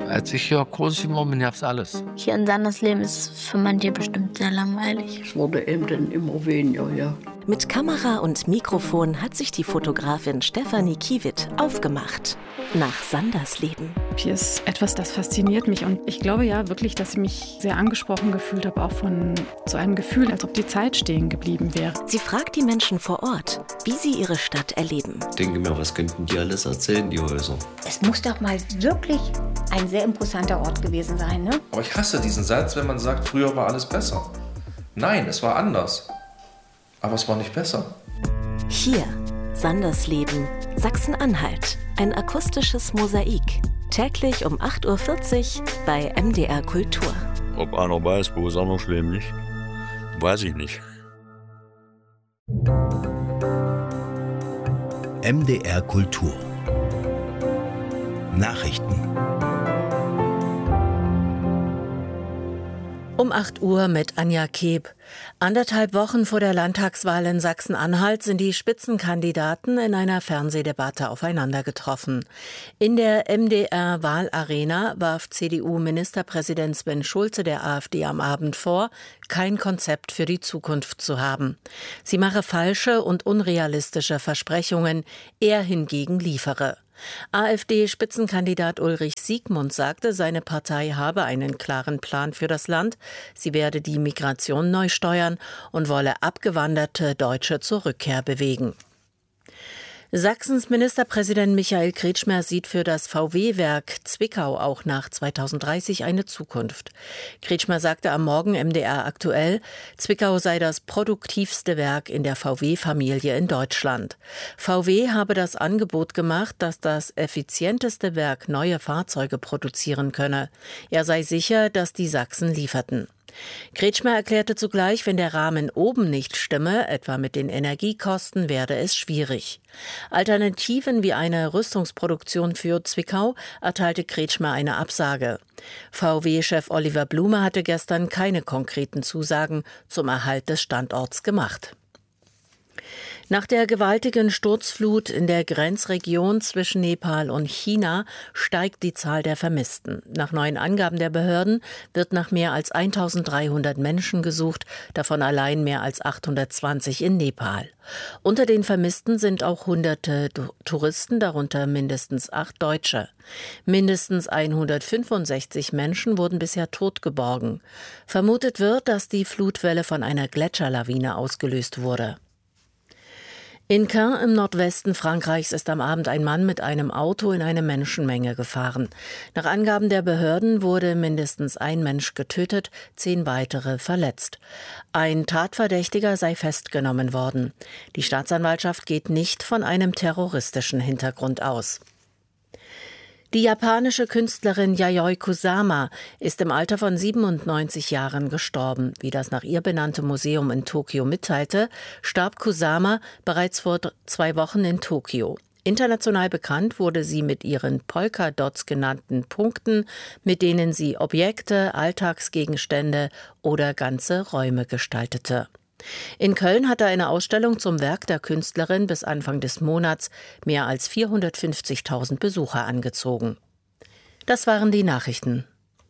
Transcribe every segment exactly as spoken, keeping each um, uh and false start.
Als ich hier groß geworden bin, gab's alles. Hier in Sandersleben ist es für manche bestimmt sehr langweilig. Es wurde eben dann immer weniger, ja. Mit Kamera und Mikrofon hat sich die Fotografin Stefanie Kiewit aufgemacht nach Sandersleben. Hier ist etwas, das fasziniert mich und ich glaube ja wirklich, dass ich mich sehr angesprochen gefühlt habe, auch von so einem Gefühl, als ob die Zeit stehen geblieben wäre. Sie fragt die Menschen vor Ort, wie sie ihre Stadt erleben. Ich denke mir, was könnten die alles erzählen, die Häuser? Es muss doch mal wirklich ein sehr imposanter Ort gewesen sein, ne? Aber ich hasse diesen Satz, wenn man sagt, früher war alles besser. Nein, es war anders. Aber es war nicht besser. Hier, Sandersleben, Sachsen-Anhalt. Ein akustisches Mosaik. Täglich um acht Uhr vierzig bei M D R Kultur. Ob einer weiß, wo es anders leben nicht, weiß ich nicht. M D R Kultur. Nachrichten. Um acht Uhr mit Anja Keb. Anderthalb Wochen vor der Landtagswahl in Sachsen-Anhalt sind die Spitzenkandidaten in einer Fernsehdebatte aufeinander getroffen. In der M D R-Wahlarena warf C D U-Ministerpräsident Sven Schulze der AfD am Abend vor, kein Konzept für die Zukunft zu haben. Sie mache falsche und unrealistische Versprechungen, er hingegen liefere. AfD-Spitzenkandidat Ulrich Siegmund sagte, seine Partei habe einen klaren Plan für das Land. Sie werde die Migration neu steuern und wolle abgewanderte Deutsche zur Rückkehr bewegen. Sachsens Ministerpräsident Michael Kretschmer sieht für das V W-Werk Zwickau auch nach zweitausenddreißig eine Zukunft. Kretschmer sagte am Morgen M D R aktuell, Zwickau sei das produktivste Werk in der V W-Familie in Deutschland. V W habe das Angebot gemacht, dass das effizienteste Werk neue Fahrzeuge produzieren könne. Er sei sicher, dass die Sachsen lieferten. Kretschmer erklärte zugleich, wenn der Rahmen oben nicht stimme, etwa mit den Energiekosten, werde es schwierig. Alternativen wie eine Rüstungsproduktion für Zwickau erteilte Kretschmer eine Absage. V W-Chef Oliver Blume hatte gestern keine konkreten Zusagen zum Erhalt des Standorts gemacht. Nach der gewaltigen Sturzflut in der Grenzregion zwischen Nepal und China steigt die Zahl der Vermissten. Nach neuen Angaben der Behörden wird nach mehr als eintausenddreihundert Menschen gesucht, davon allein mehr als achthundertzwanzig in Nepal. Unter den Vermissten sind auch hunderte Touristen, darunter mindestens acht Deutsche. Mindestens hundertfünfundsechzig Menschen wurden bisher tot geborgen. Vermutet wird, dass die Flutwelle von einer Gletscherlawine ausgelöst wurde. In Caen im Nordwesten Frankreichs ist am Abend ein Mann mit einem Auto in eine Menschenmenge gefahren. Nach Angaben der Behörden wurde mindestens ein Mensch getötet, zehn weitere verletzt. Ein Tatverdächtiger sei festgenommen worden. Die Staatsanwaltschaft geht nicht von einem terroristischen Hintergrund aus. Die japanische Künstlerin Yayoi Kusama ist im Alter von siebenundneunzig Jahren gestorben. Wie das nach ihr benannte Museum in Tokio mitteilte, starb Kusama bereits vor zwei Wochen in Tokio. International bekannt wurde sie mit ihren Polka-Dots genannten Punkten, mit denen sie Objekte, Alltagsgegenstände oder ganze Räume gestaltete. In Köln hatte eine Ausstellung zum Werk der Künstlerin bis Anfang des Monats mehr als vierhundertfünfzigtausend Besucher angezogen. Das waren die Nachrichten.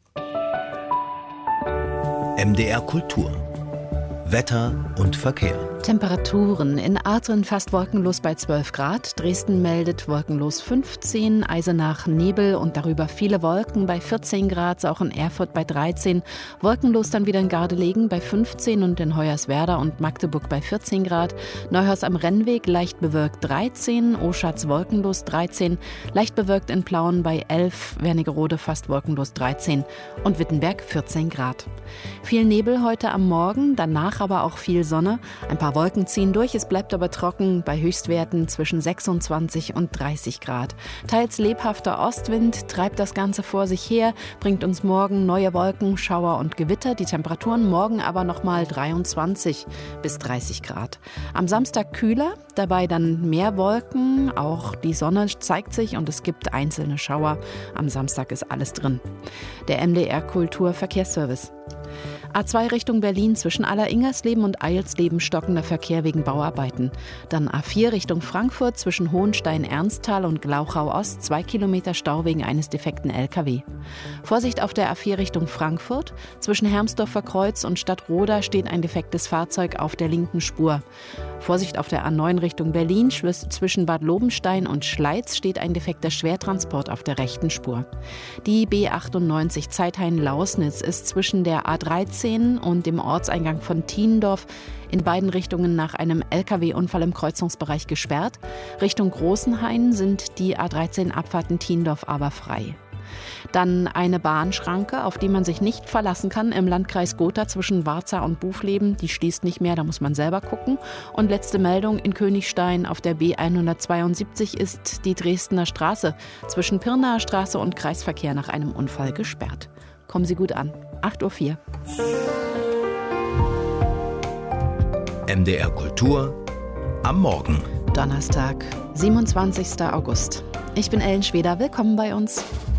M D R Kultur. Wetter und Verkehr. Temperaturen in Artern fast wolkenlos bei zwölf Grad, Dresden meldet wolkenlos fünfzehn, Eisenach Nebel und darüber viele Wolken bei vierzehn Grad, auch in Erfurt bei dreizehn, wolkenlos dann wieder in Gardelegen bei fünfzehn und in Hoyerswerda und Magdeburg bei vierzehn Grad, Neuhaus am Rennweg leicht bewölkt dreizehn, Oschatz wolkenlos dreizehn, leicht bewölkt in Plauen bei elf, Wernigerode fast wolkenlos dreizehn und Wittenberg vierzehn Grad. Viel Nebel heute am Morgen, danach aber auch viel Sonne, ein paar Wolken ziehen durch, es bleibt aber trocken bei Höchstwerten zwischen sechsundzwanzig und dreißig Grad. Teils lebhafter Ostwind treibt das Ganze vor sich her, bringt uns morgen neue Wolken, Schauer und Gewitter. Die Temperaturen morgen aber nochmal dreiundzwanzig bis dreißig Grad. Am Samstag kühler, dabei dann mehr Wolken, auch die Sonne zeigt sich und es gibt einzelne Schauer. Am Samstag ist alles drin. Der M D R Kultur Verkehrsservice. A zwei Richtung Berlin zwischen Aller-Ingersleben und Eilsleben stockender Verkehr wegen Bauarbeiten. Dann A vier Richtung Frankfurt zwischen Hohenstein-Ernsthal und Glauchau-Ost, zwei Kilometer Stau wegen eines defekten L K W. Vorsicht auf der A vier Richtung Frankfurt. Zwischen Hermsdorfer Kreuz und Stadtroda steht ein defektes Fahrzeug auf der linken Spur. Vorsicht auf der A neun Richtung Berlin. Zwischen Bad Lobenstein und Schleiz steht ein defekter Schwertransport auf der rechten Spur. Die B achtundneunzig Zeithain-Lausnitz ist zwischen der A dreizehn und dem Ortseingang von Tiendorf in beiden Richtungen nach einem L K W-Unfall im Kreuzungsbereich gesperrt. Richtung Großenhain sind die A dreizehn Abfahrten Tiendorf aber frei. Dann eine Bahnschranke, auf die man sich nicht verlassen kann im Landkreis Gotha zwischen Warza und Bufleben. Die schließt nicht mehr, da muss man selber gucken. Und letzte Meldung, in Königstein auf der B hundertzweiundsiebzig ist die Dresdner Straße zwischen Pirnaer Straße und Kreisverkehr nach einem Unfall gesperrt. Kommen Sie gut an. acht Uhr vier. M D R Kultur am Morgen. Donnerstag, siebenundzwanzigster August. Ich bin Ellen Schweder. Willkommen bei uns.